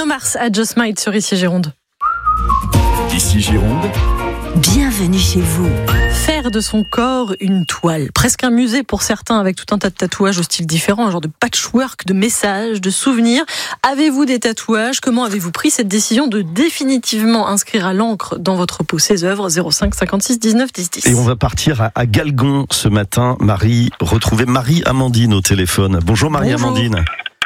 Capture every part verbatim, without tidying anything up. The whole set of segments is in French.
Mars à Just Might sur Ici Gironde. Ici Gironde. Bienvenue chez vous. Faire de son corps une toile, presque un musée pour certains, avec tout un tas de tatouages au style différent, un genre de patchwork, de messages, de souvenirs. Avez-vous des tatouages ? Comment avez-vous pris cette décision de définitivement inscrire à l'encre dans votre peau ces œuvres ? zéro cinq cinquante-six dix-neuf dix dix. Et on va partir à, à Galgon ce matin. Marie, retrouver Marie-Amandine au téléphone. Bonjour Marie-Amandine.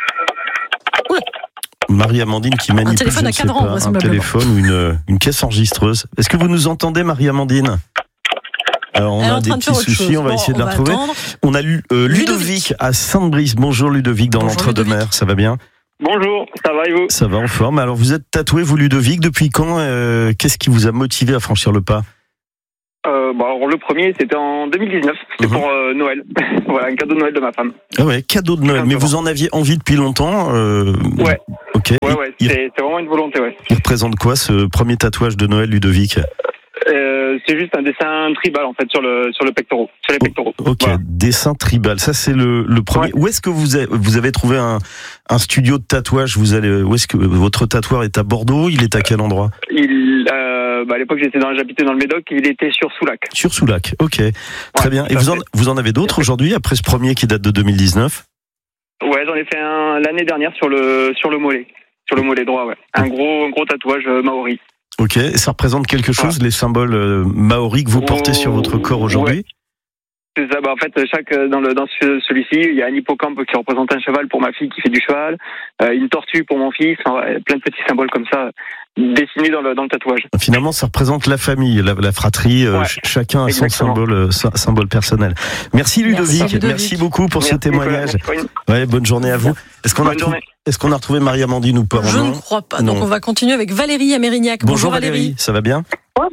Marie-Amandine qui manipule, téléphone je à ne sais cadran, pas, un téléphone ou une, une caisse enregistreuse. Est-ce que vous nous entendez, Marie-Amandine ? Alors, on Elle a des de petits soucis, on va bon, essayer de on la retrouver. Attendre. On a lu, euh, Ludovic, Ludovic à Sainte-Brice. Bonjour Ludovic, dans Bonjour l'Entre-deux-Mers, Ludovic. ça va bien ? Bonjour, ça va et vous ? Ça va en forme. Alors vous êtes tatoué, vous Ludovic, depuis quand euh, Qu'est-ce qui vous a motivé à franchir le pas ? euh, bon, alors, le premier, c'était en deux mille dix-neuf, c'était Mhm. pour euh, Noël. Voilà, un cadeau de Noël de ma femme. Ah ouais, cadeau de Noël. Mais vous en aviez envie depuis longtemps euh... Ouais. Ok. Ouais, ouais, il, c'est, c'est vraiment une volonté, ouais. il représente quoi ce premier tatouage de Noël, Ludovic ? Euh, c'est juste un dessin tribal, en fait, sur le sur le pectoral, sur les pectoraux. Ok, Voilà. dessin tribal. Ça, c'est le, le premier. Ouais. Où est-ce que vous avez, vous avez trouvé un, un studio de tatouage ? Vous allez, où est-ce que votre tatoueur est à Bordeaux ? Il est à quel endroit ? Il, euh, bah, à l'époque, j'étais dans, j'habitais dans le Médoc, il était sur Soulac. Sur Soulac. Ok, très Ouais, bien. Et tout à vous en, fait. vous en avez d'autres aujourd'hui après ce premier qui date de deux mille dix-neuf ? Ouais, j'en ai fait un l'année dernière sur le sur le mollet, sur le mollet droit, ouais. Un gros un gros tatouage euh, maori. Ok, et ça représente quelque chose, les symboles euh, maoris que vous portez Oh, sur votre corps aujourd'hui ? ouais. C'est ça, bah en fait, chaque dans le dans ce, celui-ci, il y a un hippocampe qui représente un cheval pour ma fille qui fait du cheval, euh, une tortue pour mon fils, enfin, ouais, plein de petits symboles comme ça dessinés dans le dans le tatouage. Finalement, ça représente la famille, la, la fratrie. euh, Ouais, ch- chacun a son exactement. symbole, euh, sy- symbole personnel. Merci Ludovic, Merci, Ludovic. merci beaucoup pour ce Merci, témoignage. Nicolas. Merci. Ouais, bonne journée à vous. Est-ce qu'on a Bonne retrouvé, journée. est-ce qu'on a retrouvé Marie-Amandine ou pas ? Je Non. ne crois pas. Non. Donc on va continuer avec Valérie à Mérignac. Bonjour, Bonjour Valérie. Valérie. Ça va bien ?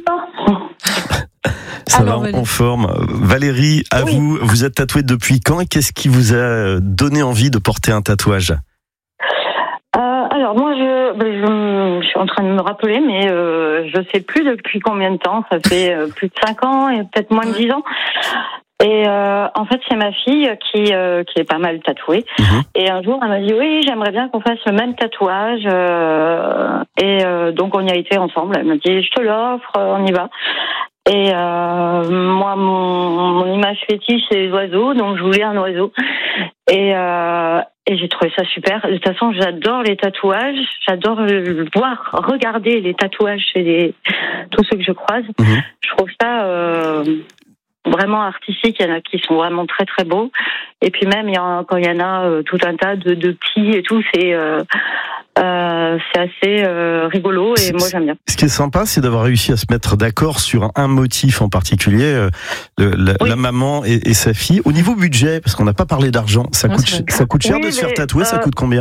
Ça Alors, va en- Valérie. en forme. Valérie, à Oui. vous, vous êtes tatouée depuis quand et qu'est-ce qui vous a donné envie de porter un tatouage ? Euh, alors moi, je, ben, je, je suis en train de me rappeler, mais euh, je sais plus depuis combien de temps. Ça fait euh, plus de cinq ans et peut-être moins de dix ans. Et euh, en fait, c'est ma fille qui euh, qui est pas mal tatouée. Mhm. Et un jour, elle m'a dit oui, j'aimerais bien qu'on fasse le même tatouage. Euh, et euh, donc on y a été ensemble. Elle m'a dit je te l'offre, on y va. Et euh, moi, mon, mon image fétiche, c'est les oiseaux, donc je voulais un oiseau. Et, euh, et j'ai trouvé ça super. De toute façon, j'adore les tatouages. J'adore euh, voir, regarder les tatouages chez les, tous ceux que je croise. Mhm. Je trouve ça euh, vraiment artistique. Il y en a qui sont vraiment très très beaux. Et puis même, il y en, quand il y en a euh, tout un tas de, de petits et tout, c'est euh, euh, c'est assez euh, rigolo. Et moi, j'aime bien. Ce qui est sympa, c'est d'avoir réussi à se mettre d'accord sur un, un motif en particulier, euh, le- la, Oui. la maman et, et sa fille. Au niveau budget, parce qu'on n'a pas parlé d'argent, ça Ouais, coûte, c'est vrai. ça coûte cher Oui, de se faire mais, tatouer, ça euh, coûte combien ?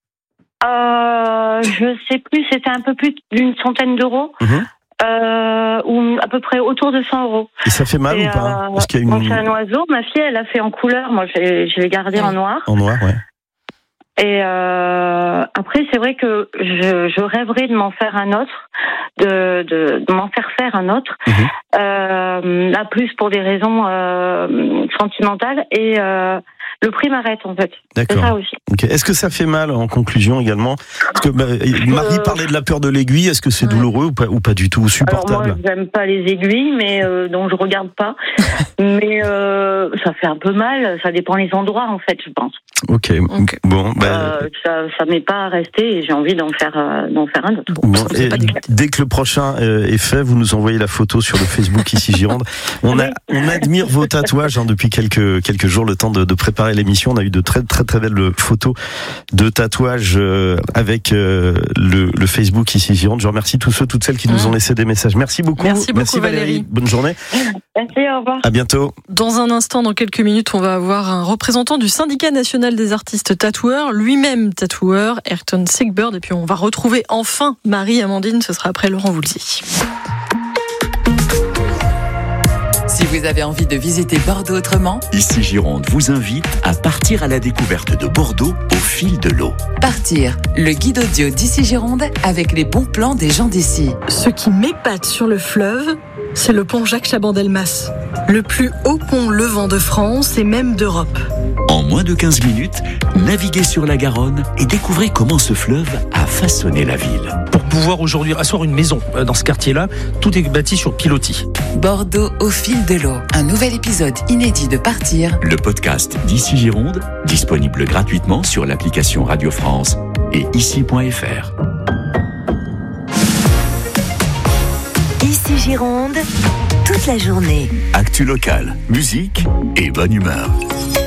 Euh, je sais plus, c'était un peu plus d'une centaine d'euros, Mhm. euh, ou à peu près autour de cent euros. Et ça fait mal Et, ou pas ? euh, Parce qu'il y a une bon, c'est un oiseau. Ma fille, elle a fait en couleur. Moi, je l'ai, je l'ai gardé Oui. en noir. en noir, ouais. Et euh, après, c'est vrai que je, je rêverais de m'en faire un autre, de, de, de m'en faire faire un autre. Mhm. Euh, là, plus pour des raisons euh, sentimentales. Et euh, le prix m'arrête, en fait. C'est D'accord. ça aussi. Ok. Est-ce que ça fait mal en conclusion également ? Parce que bah, Marie Euh, parlait de la peur de l'aiguille. Est-ce que c'est Ouais. douloureux ou pas, ou pas du tout, ou Alors supportable ? moi, j'aime pas les aiguilles, mais euh, donc je regarde pas. mais euh, ça fait un peu mal. Ça dépend les endroits, en fait, je pense. Ok. Ok. Bon, bah, Euh, ça, ça m'est pas resté et j'ai envie d'en faire, euh, d'en faire un autre. bon, c'est et pas dégueu. dès que le prochain euh, est fait, vous nous envoyez la photo sur le Facebook ici Gironde. On, a, Oui. on admire vos tatouages hein, depuis quelques quelques jours, le temps de, de préparer l'émission. On a eu de très très très belles photos de tatouages euh, avec euh, le, le Facebook ici Gironde. Je remercie tous ceux, toutes celles qui nous ont laissé des messages. Merci beaucoup. Merci beaucoup, Valérie. Bonne journée. Merci, au revoir. À bientôt. Dans un instant, dans quelques minutes, on va avoir un représentant du syndicat national des artistes tatoueurs, lui-même tatoueur, Ayrton Sigbird. Et puis on va retrouver enfin Marie-Amandine, ce sera après Laurent Voulzy. Si vous avez envie de visiter Bordeaux autrement, Ici Gironde vous invite à partir à la découverte de Bordeaux au fil de l'eau. Partir, le guide audio d'Ici Gironde avec les bons plans des gens d'ici. Ce qui m'épate sur le fleuve, c'est le pont Jacques Chaban-Delmas, le plus haut pont levant de France et même d'Europe. En moins de quinze minutes, naviguez sur la Garonne et découvrez comment ce fleuve a façonné la ville. Pour pouvoir aujourd'hui asseoir une maison dans ce quartier-là, tout est bâti sur pilotis. Bordeaux au fil de l'eau. Un nouvel épisode inédit de Partir. Le podcast d'Ici Gironde, disponible gratuitement sur l'application Radio France et ici point f r. Ici Gironde, toute la journée. Actu locale, musique et bonne humeur.